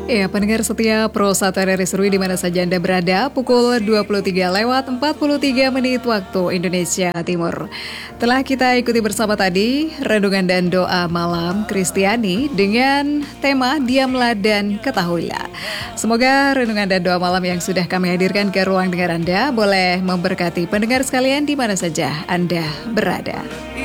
Ya, pendengar setia Pro 1 RRI Serui di mana saja Anda berada, pukul 23:43 waktu Indonesia Timur. Telah kita ikuti bersama tadi renungan dan doa malam Kristiani dengan tema Diamlah dan Ketahuilah. Semoga renungan dan doa malam yang sudah kami hadirkan ke ruang dengar Anda boleh memberkati pendengar sekalian di mana saja Anda berada.